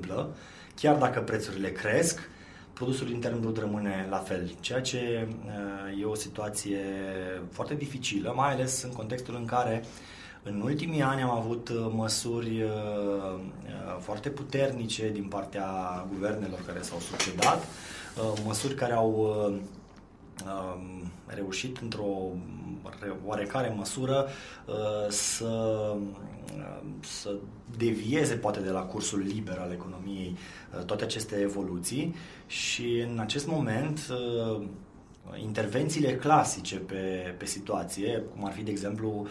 întâmplă, chiar dacă prețurile cresc, produsul intern brut rămâne la fel, ceea ce e o situație foarte dificilă, mai ales în contextul în care în ultimii ani am avut măsuri foarte puternice din partea guvernelor care s-au succedat, măsuri care au reușit într-o oarecare măsură să devieze poate de la cursul liber al economiei toate aceste evoluții și în acest moment intervențiile clasice pe situație, cum ar fi, de exemplu,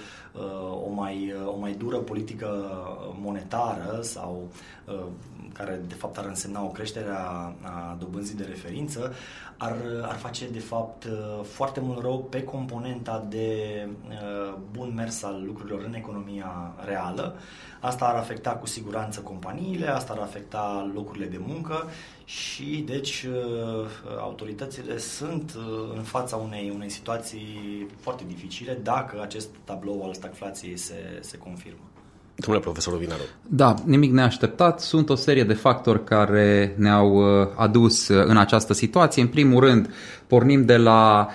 o mai dură politică monetară sau care de fapt ar însemna o creștere a dobânzii de referință, ar face de fapt foarte mult rău pe componenta de bun mers al lucrurilor în economia reală. Asta ar afecta cu siguranță companiile, asta ar afecta locurile de muncă și deci autoritățile sunt în fața unei situații foarte dificile dacă acest tablou al stagflației se confirmă. Domnule profesor Ovinaru. Da, nimic neașteptat. Sunt o serie de factori care ne-au adus în această situație. În primul rând, pornim de la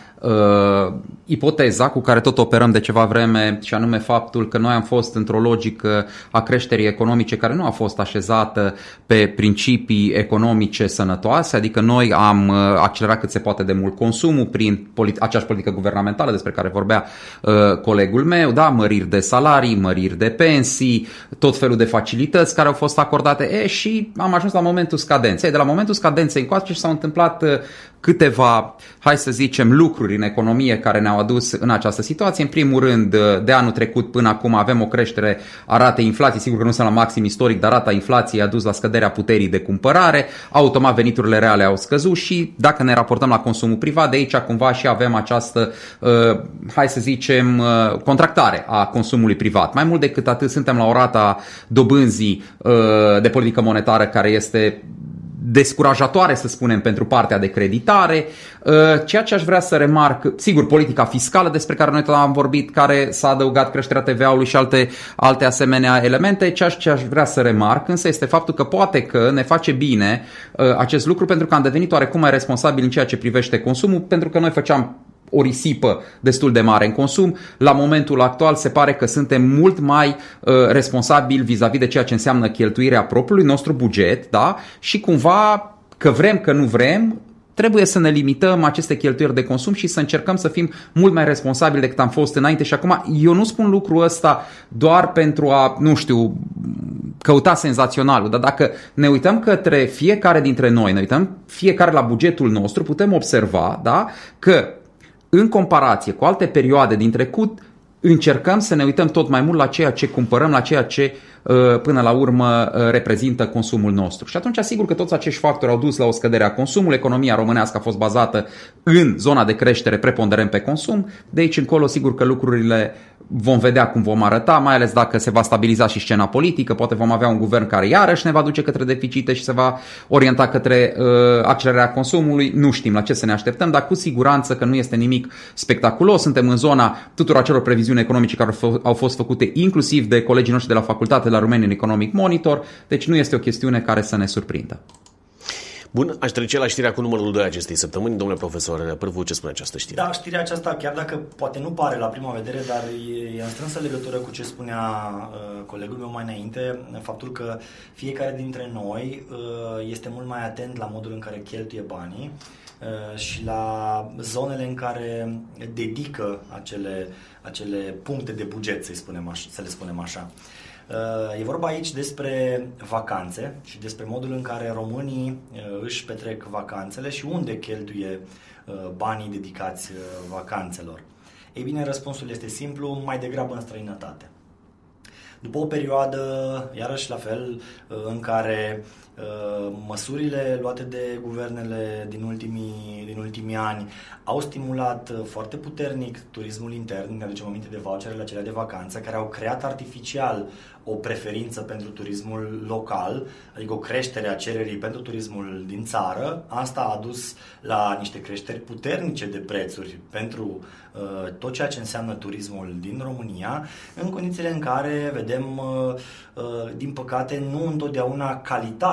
ipoteza cu care tot operăm de ceva vreme, și anume faptul că noi am fost într-o logică a creșterii economice care nu a fost așezată pe principii economice sănătoase, adică noi am accelerat cât se poate de mult consumul prin aceeași politică guvernamentală despre care vorbea colegul meu, da, măriri de salarii, măriri de pensii, tot felul de facilități care au fost acordate, și am ajuns la momentul scadenței. De la momentul scadenței încoace s-au întâmplat câteva, hai să zicem, lucruri în economie care ne-au adus în această situație. În primul rând, de anul trecut până acum avem o creștere a ratei inflației, sigur că nu sunt la maxim istoric, dar rata inflației a dus la scăderea puterii de cumpărare, automat veniturile reale au scăzut și dacă ne raportăm la consumul privat, de aici cumva și avem această, hai să zicem, contractare a consumului privat. Mai mult decât atât, suntem la o rată dobânzii de politică monetară care este descurajatoare, să spunem, pentru partea de creditare. Ceea ce aș vrea să remarc, sigur, politica fiscală despre care noi tot am vorbit, care s-a adăugat creșterea TVA-ului și alte asemenea elemente. Ceea ce aș vrea să remarc însă este faptul că poate că ne face bine acest lucru pentru că am devenit oarecum mai responsabili în ceea ce privește consumul, pentru că noi făceam o risipă destul de mare în consum. La momentul actual se pare că suntem mult mai responsabili vis-a-vis de ceea ce înseamnă cheltuirea propriului nostru buget, da? Și cumva, că vrem, că nu vrem, trebuie să ne limităm aceste cheltuieli de consum și să încercăm să fim mult mai responsabili decât am fost înainte. Și acum, eu nu spun lucrul ăsta doar pentru a, nu știu, căuta senzaționalul, dar dacă ne uităm către fiecare dintre noi, ne uităm fiecare la bugetul nostru, putem observa, da, că în comparație cu alte perioade din trecut, încercăm să ne uităm tot mai mult la ceea ce cumpărăm, la ceea ce până la urmă reprezintă consumul nostru. Și atunci, sigur că toți acești factori au dus la o scădere a consumului. Economia românească a fost bazată în zona de creștere preponderent pe consum. De aici încolo, sigur că lucrurile vom vedea cum vom arăta, mai ales dacă se va stabiliza și scena politică. Poate vom avea un guvern care iarăși ne va duce către deficite și se va orienta către accelerarea consumului. Nu știm la ce să ne așteptăm, dar cu siguranță că nu este nimic spectaculos. Suntem în zona tuturor acelor previziuni economice care au fost făcute inclusiv de colegii noștri de la facultate, la Romanian Economic Monitor, deci nu este o chestiune care să ne surprindă. Bun, aș trece la știrea cu numărul 2 acestei săptămâni. Domnule profesor Pârvu, ce spune această știre? Da, știrea aceasta, chiar dacă poate nu pare la prima vedere, dar e în strânsă legătură cu ce spunea colegul meu mai înainte, faptul că fiecare dintre noi este mult mai atent la modul în care cheltuie banii și la zonele în care dedică acele puncte de buget, să le spunem așa. E vorba aici despre vacanțe și despre modul în care românii își petrec vacanțele și unde cheltuie banii dedicați vacanțelor. Ei bine, răspunsul este simplu, mai degrabă în străinătate. După o perioadă, iarăși la fel, în care măsurile luate de guvernele din ultimii ani au stimulat foarte puternic turismul intern, ne aducem aminte de voucherele acelea de vacanță, care au creat artificial o preferință pentru turismul local, adică o creștere a cererii pentru turismul din țară. Asta a dus la niște creșteri puternice de prețuri pentru tot ceea ce înseamnă turismul din România, în condițiile în care vedem, din păcate, nu întotdeauna calitatea